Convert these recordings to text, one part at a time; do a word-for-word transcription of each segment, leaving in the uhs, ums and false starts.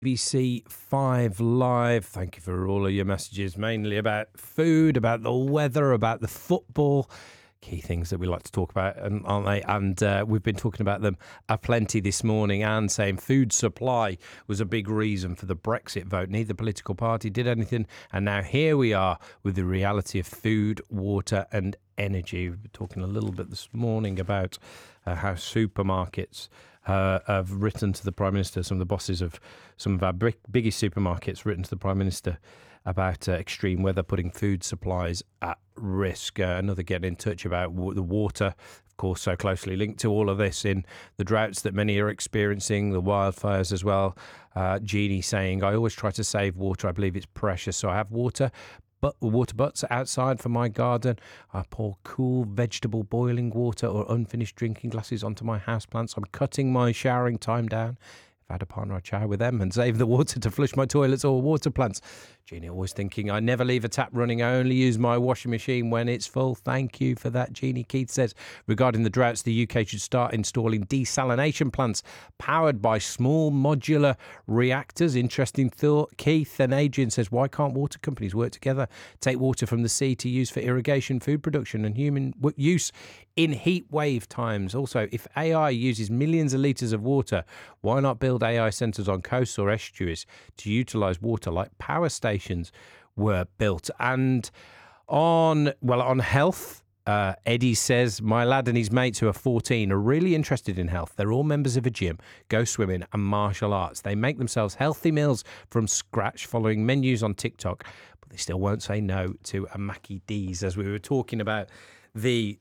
B B C Five Live. Thank you for all of your messages, mainly about food, about the weather, about the football. Key things that we like to talk about, aren't they? And uh, we've been talking about them aplenty this morning, and saying food supply was a big reason for the Brexit vote. Neither political party did anything, and now here we are with the reality of food, water and energy. We've been talking a little bit this morning about uh, how supermarkets uh, have written to the Prime Minister, some of the bosses of some of our big, biggest supermarkets written to the Prime Minister about uh, extreme weather putting food supplies at risk. Uh, another getting in touch about w- the water, of course, so closely linked to all of this in the droughts that many are experiencing, the wildfires as well. Uh, Jeannie saying, I always try to save water. I believe it's precious, so I have water. But water butts outside for my garden. I pour cool vegetable boiling water or unfinished drinking glasses onto my houseplants. I'm cutting my showering time down. If I had a partner, I'd shower with them and save the water to flush my toilets or water plants. Jeannie always thinking, I never leave a tap running. I only use my washing machine when it's full. Thank you for that, Jeannie. Keith says, regarding the droughts, the U K should start installing desalination plants powered by small modular reactors. Interesting thought, Keith. And Adrian says, why can't water companies work together, take water from the sea to use for irrigation, food production and human use in heat wave times? Also, if A I uses millions of litres of water, why not build A I centres on coasts or estuaries to utilise water like power stations were built? And on, well, on health, uh, Eddie says, my lad and his mates who are fourteen are really interested in health. They're all members of a gym, go swimming and martial arts. They make themselves healthy meals from scratch following menus on TikTok, but they still won't say no to a Mackie D's, as we were talking about the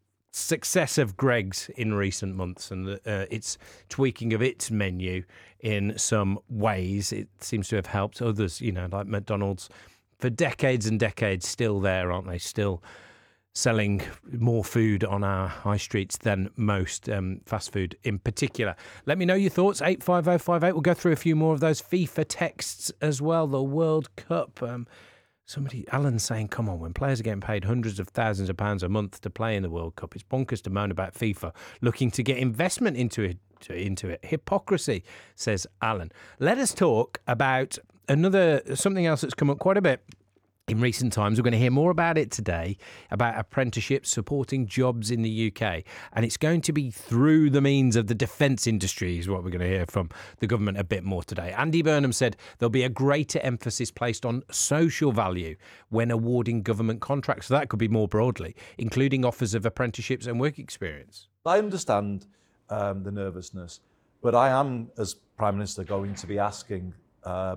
success of Greggs in recent months and uh, its tweaking of its menu in some ways. It seems to have helped others, you know, like McDonald's for decades and decades, still there, aren't they? Still selling more food on our high streets than most, um, fast food in particular. Let me know your thoughts, eight five oh five eight. We'll go through a few more of those FIFA texts as well. The World Cup. Um, Somebody, Alan, saying, come on, when players are getting paid hundreds of thousands of pounds a month to play in the World Cup, it's bonkers to moan about FIFA looking to get investment into it. Into it. Hypocrisy, says Alan. Let us talk about another, something else that's come up quite a bit in recent times. We're going to hear more about it today, about apprenticeships supporting jobs in the U K. And it's going to be through the means of the defence industry is what we're going to hear from the government a bit more today. Andy Burnham said there'll be a greater emphasis placed on social value when awarding government contracts. So that could be more broadly, including offers of apprenticeships and work experience. I understand um, the nervousness, but I am, as Prime Minister, going to be asking uh,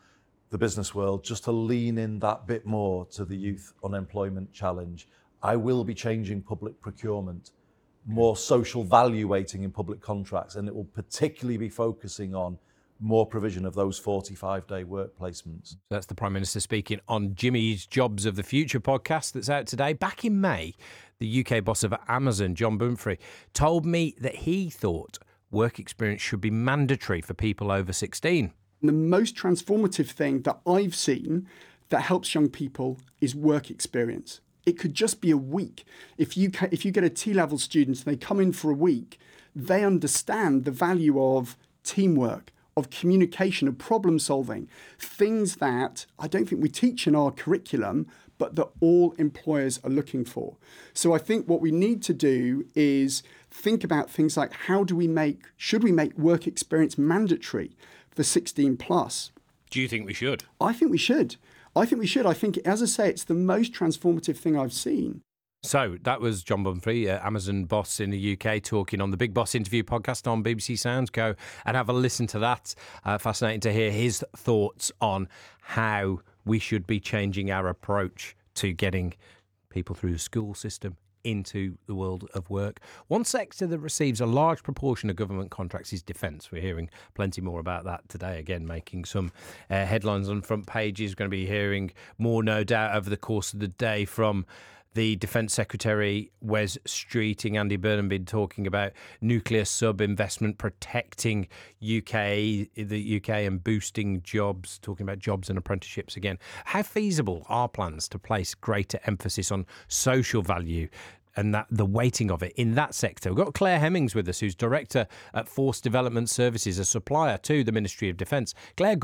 the business world just to lean in that bit more to the youth unemployment challenge. I will be changing public procurement, more social value weighting in public contracts, and it will particularly be focusing on more provision of those forty-five day work placements. That's the Prime Minister speaking on Jimmy's Jobs of the Future podcast that's out today. Back in May, the U K boss of Amazon, John Bunfrey, told me that he thought work experience should be mandatory for people over sixteen. The most transformative thing that I've seen that helps young people is work experience. It could just be a week. If you ca- if you get a T-level student and they come in for a week, they understand the value of teamwork, of communication, of problem solving, things that I don't think we teach in our curriculum, but that all employers are looking for. So I think what we need to do is think about things like how do we make, should we make work experience mandatory for sixteen plus? Do you think we should? I think we should. I think we should. I think, as I say, it's the most transformative thing I've seen. So that was John Bunfrey, uh, Amazon boss in the U K, talking on the Big Boss Interview podcast on B B C Sounds. Go and have a listen to that. Uh, fascinating to hear his thoughts on how we should be changing our approach to getting people through the school system into the world of work. One sector that receives a large proportion of government contracts is defence. We're hearing plenty more about that today, again, making some uh, headlines on front pages. We're going to be hearing more, no doubt, over the course of the day from the Defence Secretary, Wes Streeting. Andy Burnham been talking about nuclear sub-investment protecting U K, the U K and boosting jobs, talking about jobs and apprenticeships again. How feasible are plans to place greater emphasis on social value and that the weighting of it in that sector? We've got Claire Hemmings with us, who's Director at Force Development Services, a supplier to the Ministry of Defence. Claire,